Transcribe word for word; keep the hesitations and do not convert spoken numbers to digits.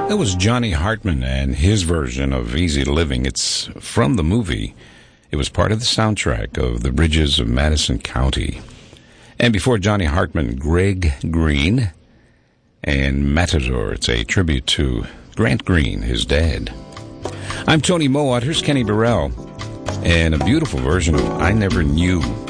That was Johnny Hartman and his version of Easy Living. It's from the movie. It was part of the soundtrack of The Bridges of Madison County. And before Johnny Hartman, Greg Green and Matador. It's a tribute to Grant Green, his dad. I'm Tony Mowat. Here's Kenny Burrell and a beautiful version of I Never Knew.